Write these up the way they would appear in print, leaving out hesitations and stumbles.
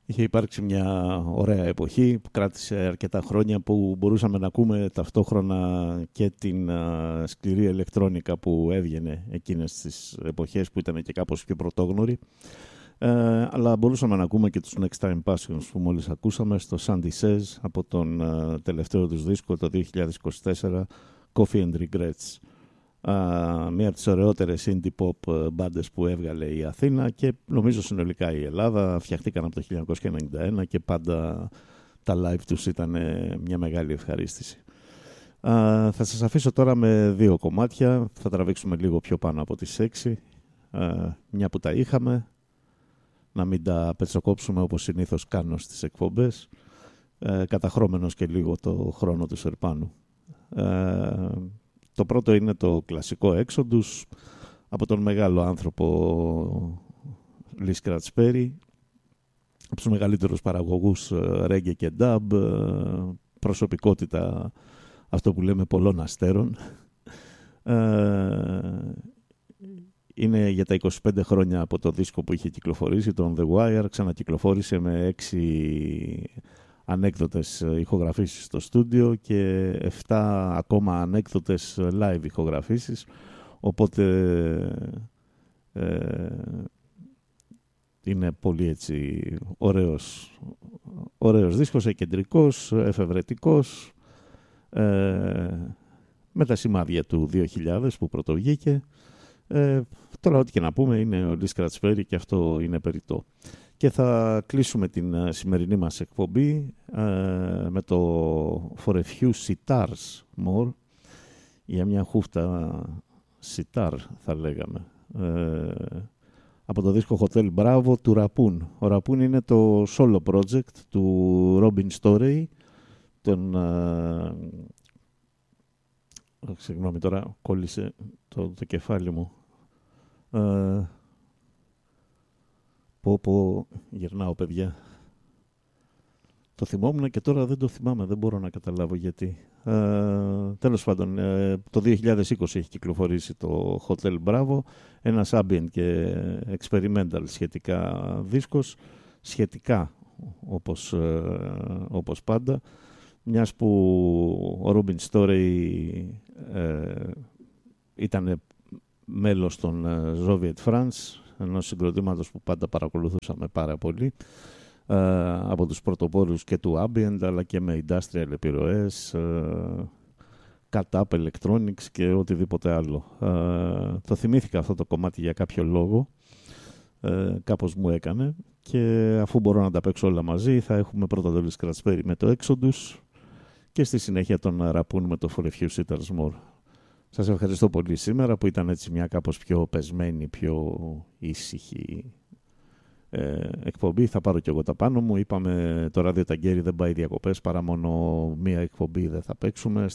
Είχε υπάρξει μια ωραία εποχή που κράτησε αρκετά χρόνια που μπορούσαμε να ακούμε ταυτόχρονα και την σκληρή ηλεκτρόνικα που έβγαινε εκείνες τις εποχές που ήταν και κάπως πιο πρωτόγνωρη. Αλλά μπορούσαμε να ακούμε και τους Next Time Passions που μόλις ακούσαμε στο Sandy Says από τον τελευταίο τους δίσκο το 2024, Coffee and Regrets. Μία από τις ωραιότερες indie pop μπάντες που έβγαλε η Αθήνα και νομίζω συνολικά η Ελλάδα. Φτιαχτήκαν από το 1991 και πάντα τα live τους ήταν μια μεγάλη ευχαρίστηση. Θα σας αφήσω τώρα με δύο κομμάτια. Θα τραβήξουμε λίγο πιο πάνω από τις 6, μια που τα είχαμε, να μην τα πετσοκόψουμε όπως συνήθως κάνω στις εκπομπές, καταχρώμενος και λίγο το χρόνο του Σερπάνου. Το πρώτο είναι το κλασικό Exodus από τον μεγάλο άνθρωπο Lee Scratch Perry, από τους μεγαλύτερους παραγωγούς reggae και dub, προσωπικότητα, αυτό που λέμε, πολλών αστέρων. Είναι για τα 25 χρόνια από το δίσκο που είχε κυκλοφορήσει, τον The Wire, ξανακυκλοφόρησε με 6 ανέκδοτες ηχογραφήσεις στο στούντιο και 7 ακόμα ανέκδοτες live ηχογραφήσεις, οπότε είναι πολύ έτσι ωραίος δίσκος, εκεντρικός, εφευρετικός, με τα σημάδια του 2000 που πρωτοβγήκε. Τώρα ό,τι και να πούμε είναι ο Lee Scratch Perry και αυτό είναι περιττό. Και θα κλείσουμε την σημερινή μας εκπομπή με το For a Few Sitars More, για μια χούφτα σιτάρ θα λέγαμε, από το δίσκο Hotel Bravo του Rapoon. Ο Rapoon είναι το solo project του Robin Storey, τον... Συγγνώμη, τώρα κόλλησε το κεφάλι μου. Πω, γυρνάω παιδιά. Το θυμόμουν και τώρα δεν το θυμάμαι, δεν μπορώ να καταλάβω γιατί. Τέλος πάντων, το 2020 έχει κυκλοφορήσει το Hotel Bravo, ένας ambient και experimental σχετικά δίσκος, σχετικά όπως πάντα, μιας που ο Robin Storey ήταν μέλος των Soviet France, ενός συγκροτήματος που πάντα παρακολουθούσαμε πάρα πολύ, από τους πρωτοπόρους και του ambient αλλά και με industrial επιρροές, cut-up, electronics και οτιδήποτε άλλο. Το θυμήθηκα αυτό το κομμάτι για κάποιο λόγο, κάπως μου έκανε, και αφού μπορώ να τα παίξω όλα μαζί θα έχουμε πρώτα το Lee Scratch Perry με το Exodus και στη συνέχεια τον Rapoon με το For a Few Sitars More. Σας ευχαριστώ πολύ σήμερα που ήταν έτσι μια κάπως πιο πεσμένη, πιο ήσυχη εκπομπή. Θα πάρω κι εγώ τα πάνω μου. Είπαμε το ράδιο Ταγκέρι δεν πάει διακοπές, παρά μόνο μία εκπομπή δεν θα παίξουμε,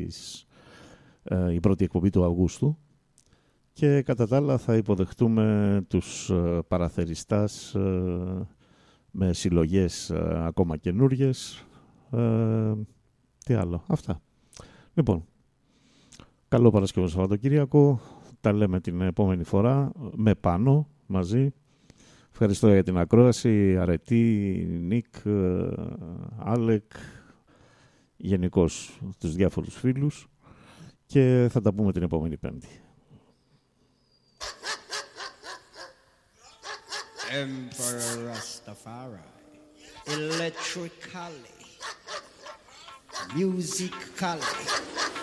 η πρώτη εκπομπή του Αυγούστου. Και κατά τα άλλα θα υποδεχτούμε τους παραθεριστάς με συλλογές ακόμα καινούριες. Τι άλλο, αυτά. Λοιπόν, καλό Παρασκευό Σαββατοκύριακο. Τα λέμε την επόμενη φορά με πάνω μαζί. Ευχαριστώ για την ακρόαση, Αρετή, Νίκ, Άλεκ, γενικώς τους διάφορους φίλους, και θα τα πούμε την επόμενη Πέμπτη. Emperor Rastafari, electrically, musically.